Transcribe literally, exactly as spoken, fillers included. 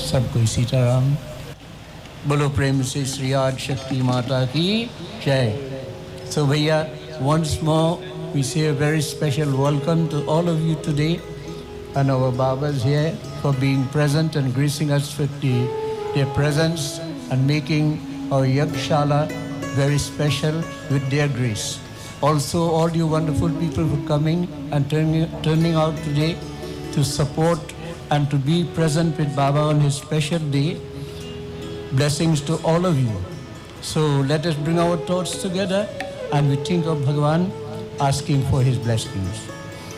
सबको सीताराम। बोलो प्रेम से श्री आदि शक्ति माता की जय। So भैया, once more we say a very special welcome to all of you today, and our Babas here for being present and gracing us with the, their presence and making our Yagshala very special with their grace. Also, all you wonderful people for coming and turning, turning out today to support and to be present with Baba on his special day. Blessings to all of you. So let us bring our thoughts together and we think of Bhagavan asking for his blessings.